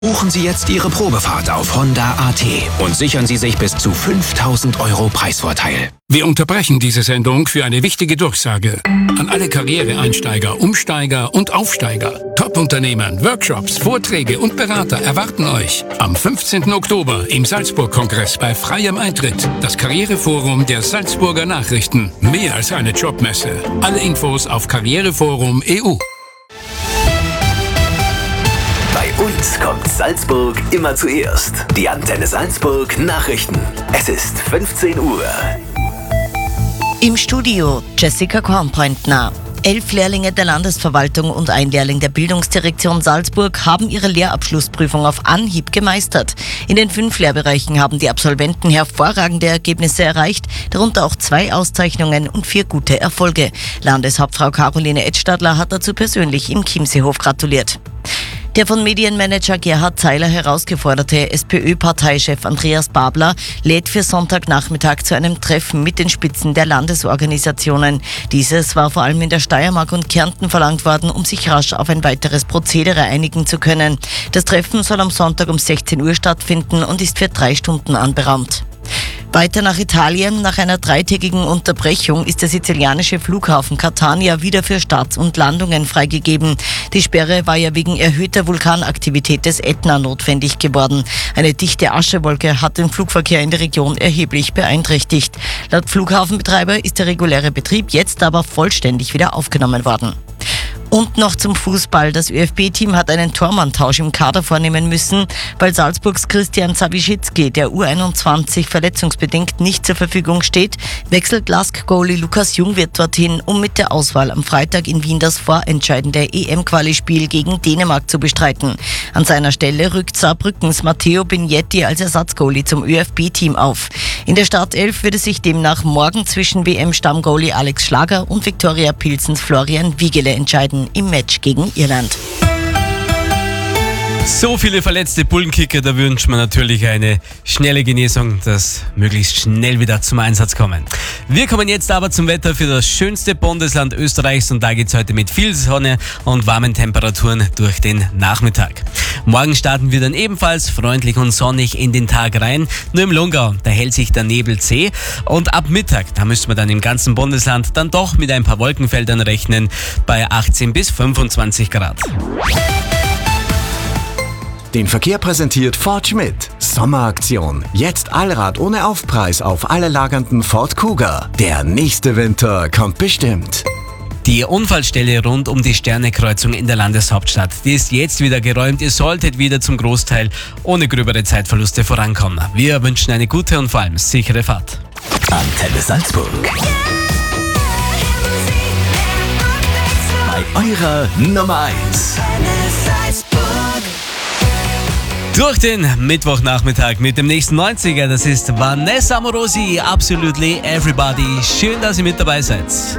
Buchen Sie jetzt Ihre Probefahrt auf Honda.at und sichern Sie sich bis zu 5.000 € Preisvorteil. Wir unterbrechen diese Sendung für eine wichtige Durchsage. An alle Karriereeinsteiger, Umsteiger und Aufsteiger. Top-Unternehmen, Workshops, Vorträge und Berater erwarten euch am 15. Oktober im Salzburg-Kongress bei freiem Eintritt. Das Karriereforum der Salzburger Nachrichten. Mehr als eine Jobmesse. Alle Infos auf Karriereforum EU. Bei uns kommt Salzburg immer zuerst. Die Antenne Salzburg Nachrichten. Es ist 15 Uhr. Im Studio Jessica Kornpointner. 11 Lehrlinge der Landesverwaltung und ein Lehrling der Bildungsdirektion Salzburg haben ihre Lehrabschlussprüfung auf Anhieb gemeistert. In den 5 Lehrbereichen haben die Absolventen hervorragende Ergebnisse erreicht, darunter auch 2 Auszeichnungen und 4 gute Erfolge. Landeshauptfrau Caroline Edstadler hat dazu persönlich im Chiemseehof gratuliert. Der von Medienmanager Gerhard Zeiler herausgeforderte SPÖ-Parteichef Andreas Babler lädt für Sonntagnachmittag zu einem Treffen mit den Spitzen der Landesorganisationen. Dieses war vor allem in der Steiermark und Kärnten verlangt worden, um sich rasch auf ein weiteres Prozedere einigen zu können. Das Treffen soll am Sonntag um 16 Uhr stattfinden und ist für 3 Stunden anberaumt. Weiter nach Italien. Nach einer 3-tägigen Unterbrechung ist der sizilianische Flughafen Catania wieder für Starts und Landungen freigegeben. Die Sperre war ja wegen erhöhter Vulkanaktivität des Ätna notwendig geworden. Eine dichte Aschewolke hat den Flugverkehr in der Region erheblich beeinträchtigt. Laut Flughafenbetreiber ist der reguläre Betrieb jetzt aber vollständig wieder aufgenommen worden. Und noch zum Fußball. Das ÖFB-Team hat einen Tormanntausch im Kader vornehmen müssen, weil Salzburgs Christian Zawischitzki, der U21 verletzungsbedingt nicht zur Verfügung steht, wechselt Lask-Goalie Lukas Jung wird dorthin, um mit der Auswahl am Freitag in Wien das vorentscheidende EM-Quali-Spiel gegen Dänemark zu bestreiten. An seiner Stelle rückt Saarbrückens Matteo Bignetti als Ersatzgoalie zum ÖFB-Team auf. In der Startelf würde sich demnach morgen zwischen WM-Stammgoalie Alex Schlager und Viktoria Pilsens Florian Wiegele entscheiden im Match gegen Irland. So viele verletzte Bullenkicker, da wünscht man natürlich eine schnelle Genesung, dass möglichst schnell wieder zum Einsatz kommen. Wir kommen jetzt aber zum Wetter für das schönste Bundesland Österreichs und da geht's heute mit viel Sonne und warmen Temperaturen durch den Nachmittag. Morgen starten wir dann ebenfalls freundlich und sonnig in den Tag rein. Nur im Lungau, da hält sich der Nebel zäh und ab Mittag, da müssen wir dann im ganzen Bundesland dann doch mit ein paar Wolkenfeldern rechnen bei 18 bis 25 Grad. Den Verkehr präsentiert Ford Schmidt. Sommeraktion. Jetzt Allrad ohne Aufpreis auf alle lagernden Ford Kuga. Der nächste Winter kommt bestimmt. Die Unfallstelle rund um die Sternekreuzung in der Landeshauptstadt, die ist jetzt wieder geräumt. Ihr solltet wieder zum Großteil ohne gröbere Zeitverluste vorankommen. Wir wünschen eine gute und vor allem sichere Fahrt. Antenne Salzburg. Bei eurer Nummer 1. Durch den Mittwochnachmittag mit dem nächsten 90er, das ist Vanessa Amorosi, Absolutely Everybody. Schön, dass ihr mit dabei seid.